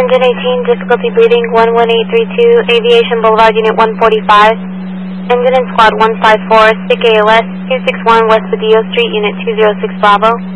Engine 18, difficulty breathing 11832, Aviation Boulevard, Unit 145. Engine and Squad 154, stick ALS, 261 West Padillo Street, Unit 206 Bravo.